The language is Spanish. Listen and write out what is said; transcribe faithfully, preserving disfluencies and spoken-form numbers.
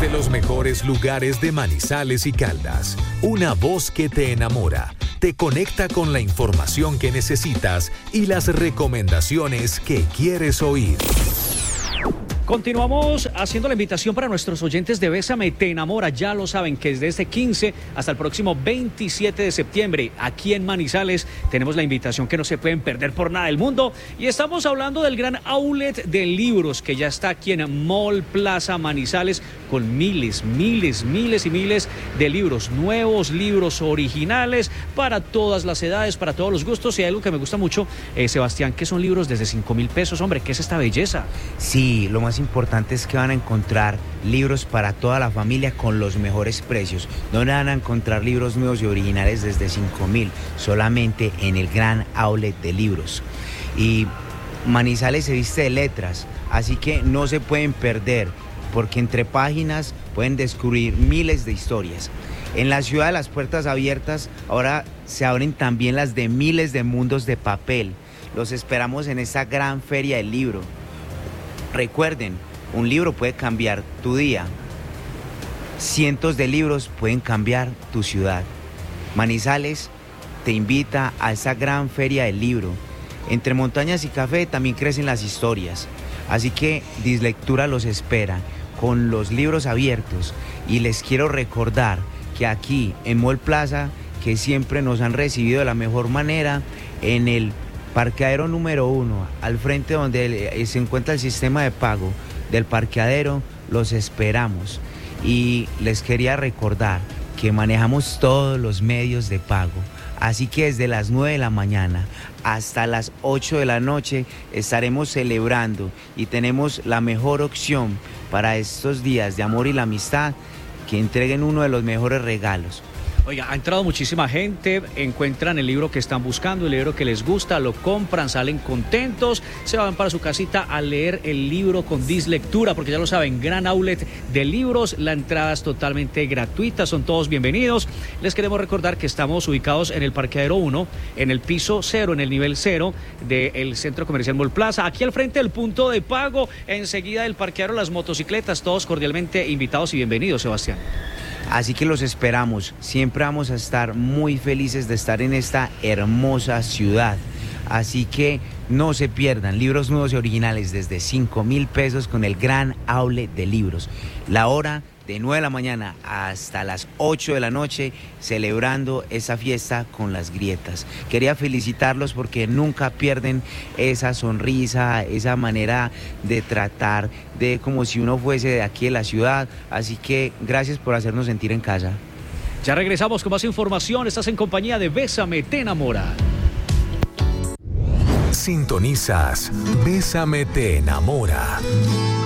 Desde los mejores lugares de Manizales y Caldas, una voz que te enamora, te conecta con la información que necesitas y las recomendaciones que quieres oír. Continuamos haciendo la invitación para nuestros oyentes de Bésame Te Enamora. Ya lo saben que desde este quince hasta el próximo veintisiete de septiembre, aquí en Manizales, tenemos la invitación que no se pueden perder por nada del mundo. Y estamos hablando del gran outlet de libros que ya está aquí en Mall Plaza Manizales, con miles, miles, miles y miles de libros, nuevos libros originales para todas las edades, para todos los gustos. Y hay algo que me gusta mucho, eh, Sebastián, que son libros desde cinco mil pesos. Hombre, ¿qué es esta belleza? Sí, lo más importante es que van a encontrar libros para toda la familia con los mejores precios. No van a encontrar libros nuevos y originales desde cinco mil, solamente en el gran outlet de libros. Y Manizales se viste de letras, así que no se pueden perder, porque entre páginas pueden descubrir miles de historias. En la ciudad de las puertas abiertas, ahora se abren también las de miles de mundos de papel. Los esperamos en esta gran feria del libro. Recuerden, un libro puede cambiar tu día. Cientos de libros pueden cambiar tu ciudad. Manizales te invita a esa gran feria del libro. Entre montañas y café también crecen las historias. Así que Dislectura los espera con los libros abiertos. Y les quiero recordar que aquí en Mall Plaza, que siempre nos han recibido de la mejor manera, en el parqueadero número uno, al frente donde se encuentra el sistema de pago del parqueadero, los esperamos. Y les quería recordar que manejamos todos los medios de pago. Así que desde las nueve de la mañana hasta las ocho de la noche estaremos celebrando y tenemos la mejor opción para estos días de amor y la amistad, que entreguen uno de los mejores regalos. Oiga, ha entrado muchísima gente, encuentran el libro que están buscando, el libro que les gusta, lo compran, salen contentos, se van para su casita a leer el libro con Dislectura, porque ya lo saben, gran outlet de libros, la entrada es totalmente gratuita, son todos bienvenidos. Les queremos recordar que estamos ubicados en el parqueadero uno, en el piso cero, en el nivel cero del Centro Comercial Mall Plaza, aquí al frente del punto de pago, enseguida del parqueadero las motocicletas, todos cordialmente invitados y bienvenidos, Sebastián. Así que los esperamos, siempre vamos a estar muy felices de estar en esta hermosa ciudad. Así que no se pierdan, libros nuevos y originales desde cinco mil pesos con el gran outlet de libros. La hora de nueve de la mañana hasta las ocho de la noche, celebrando esa fiesta con las grietas. Quería felicitarlos porque nunca pierden esa sonrisa, esa manera de tratar, de como si uno fuese de aquí de la ciudad. Así que gracias por hacernos sentir en casa. Ya regresamos con más información. Estás en compañía de Bésame Te Enamora. Sintonizas Bésame Te Enamora.